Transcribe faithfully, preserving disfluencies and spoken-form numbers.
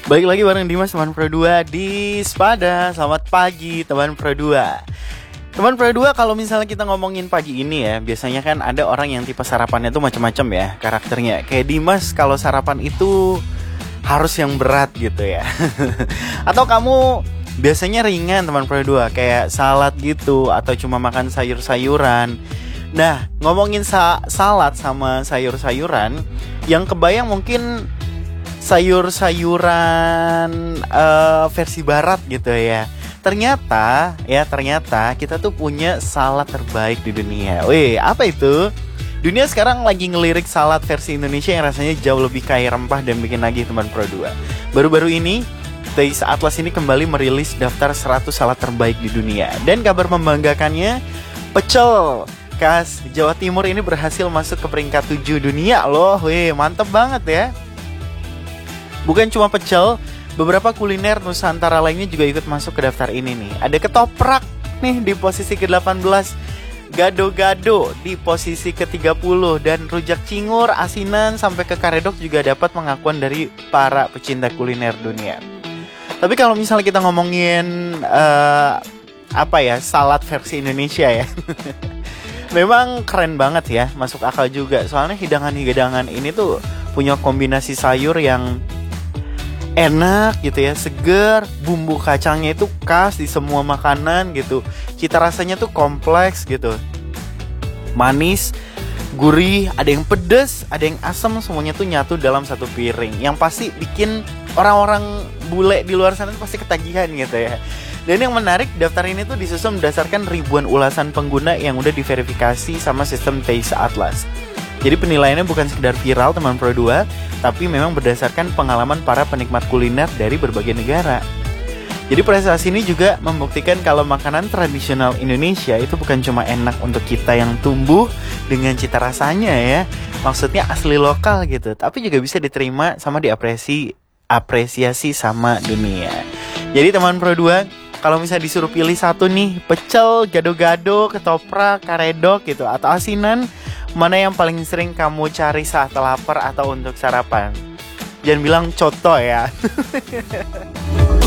Balik lagi bareng Dimas teman Pro dua di Spada. Selamat pagi teman Pro dua. Teman Pro dua, kalau misalnya kita ngomongin pagi ini ya, biasanya kan ada orang yang tipe sarapannya tuh macam-macam ya karakternya. Kayak Dimas kalau sarapan itu harus yang berat gitu ya. Atau kamu biasanya ringan teman Pro dua, kayak salad gitu atau cuma makan sayur-sayuran. Nah, ngomongin sa- salad sama sayur-sayuran, yang kebayang mungkin sayur-sayuran uh, versi barat gitu ya. Ternyata, ya ternyata kita tuh punya salad terbaik di dunia. Wih, apa itu? Dunia sekarang lagi ngelirik salad versi Indonesia yang rasanya jauh lebih kaya rempah dan bikin nagih teman Pro dua. Baru-baru ini, Taste Atlas ini kembali merilis daftar seratus salad terbaik di dunia. Dan kabar membanggakannya, pecel khas Jawa Timur ini berhasil masuk ke peringkat tujuh dunia loh. Wih, mantep banget ya. Bukan cuma pecel, beberapa kuliner Nusantara lainnya juga ikut masuk ke daftar ini nih. Ada ketoprak nih di posisi ke delapan belas, gado-gado di posisi ke tiga puluh, dan rujak cingur, asinan, sampai ke karedok juga dapat pengakuan dari para pecinta kuliner dunia. Tapi kalau misalnya kita ngomongin uh, apa ya, salad versi Indonesia ya, memang keren banget ya, masuk akal juga. Soalnya hidangan-hidangan ini tuh punya kombinasi sayur yang enak gitu ya, seger, bumbu kacangnya itu khas di semua makanan gitu. Cita rasanya tuh kompleks gitu. Manis, gurih, ada yang pedas, ada yang asam, semuanya tuh nyatu dalam satu piring. Yang pasti bikin orang-orang bule di luar sana tuh pasti ketagihan gitu ya. Dan yang menarik, daftar ini tuh disusun berdasarkan ribuan ulasan pengguna yang udah diverifikasi sama sistem Taste Atlas. Jadi penilaiannya bukan sekedar viral teman Pro dua, tapi memang berdasarkan pengalaman para penikmat kuliner dari berbagai negara. Jadi prestasi ini juga membuktikan kalau makanan tradisional Indonesia itu bukan cuma enak untuk kita yang tumbuh dengan cita rasanya ya, maksudnya asli lokal gitu, tapi juga bisa diterima sama diapresiasi apresiasi sama dunia. Jadi teman Pro dua, kalau misalnya disuruh pilih satu nih, pecel, gado-gado, ketoprak, karedok gitu, atau asinan, mana yang paling sering kamu cari saat lapar atau untuk sarapan? Jangan bilang coto ya.